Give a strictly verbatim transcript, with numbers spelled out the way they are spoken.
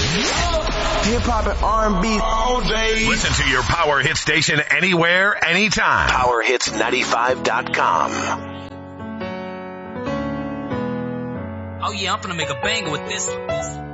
Hip hop and R and B all day. Listen to your Power Hit station anywhere, anytime. Power Hits ninety-five dot com. Oh yeah, I'm gonna make a banger with this.